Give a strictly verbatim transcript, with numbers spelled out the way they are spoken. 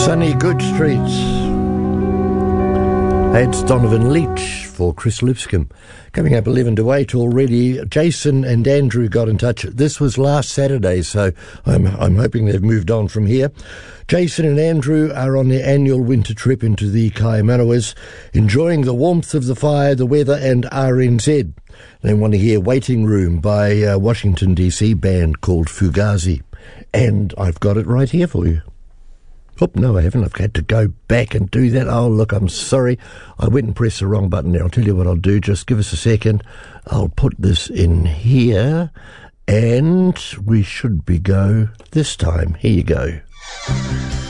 Sunny Good Streets. It's Donovan Leitch for Chris Lipscomb. Coming up eleven to eight already. Jason and Andrew got in touch. This was last Saturday, so I'm, I'm hoping they've moved on from here. Jason and Andrew are on their annual winter trip into the Kaimanawas, enjoying the warmth of the fire, the weather and R N Z. They want to hear Waiting Room by a Washington D C band called Fugazi. And I've got it right here for you. Oh, no, I haven't. I've had to go back and do that. Oh, look, I'm sorry. I went and pressed the wrong button there. I'll tell you what I'll do. Just give us a second. I'll put this in here, and we should be go this time. Here you go.